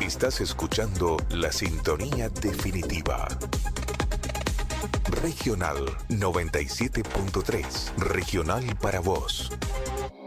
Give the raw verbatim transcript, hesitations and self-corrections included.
Estás escuchando la sintonía definitiva. Regional noventa y siete punto tres. Regional para vos.